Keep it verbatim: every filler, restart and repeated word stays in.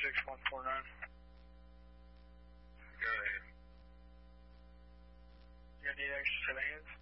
six one four nine. Go ahead. You need extra set of hands?